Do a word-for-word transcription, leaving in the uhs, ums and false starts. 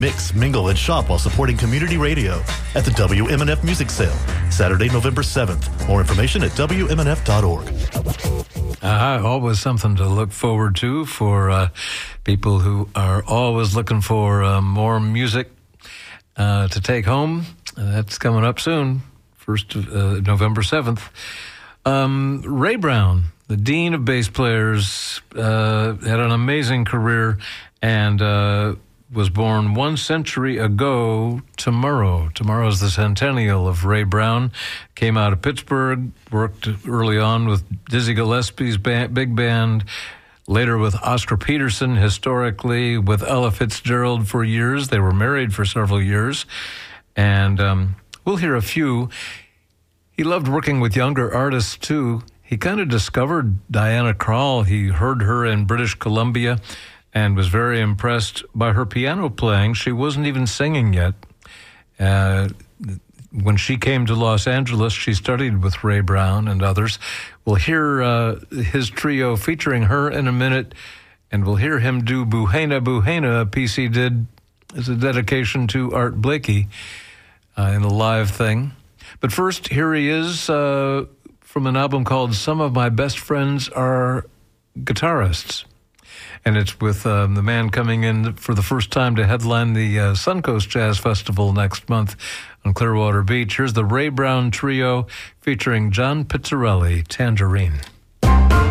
Mix, mingle, and shop while supporting community radio at the W M N F Music Sale, Saturday, November seventh. More information at W M N F dot org. Uh, always something to look forward to for uh, people who are always looking for uh, more music uh, to take home. Uh, that's coming up soon, first of, uh, November seventh. Um, Ray Brown, the Dean of Bass Players, uh, had an amazing career and uh, was born one century ago tomorrow. Tomorrow is the centennial of Ray Brown. Came out of Pittsburgh, worked early on with Dizzy Gillespie's band, big band, later with Oscar Peterson, historically with Ella Fitzgerald for years. They were married for several years. And um, we'll hear a few. He loved working with younger artists, too. He kind of discovered Diana Krall. He heard her in British Columbia and was very impressed by her piano playing. She wasn't even singing yet. Uh, when she came to Los Angeles, she studied with Ray Brown and others. We'll hear uh, his trio featuring her in a minute, and we'll hear him do Buhena Buhena, a piece he did as a dedication to Art Blakey uh, in a live thing. But first, here he is uh, from an album called Some of My Best Friends Are Guitarists. And it's with um, the man coming in for the first time to headline the uh, Suncoast Jazz Festival next month on Clearwater Beach. Here's the Ray Brown Trio featuring John Pizzarelli, Tangerine.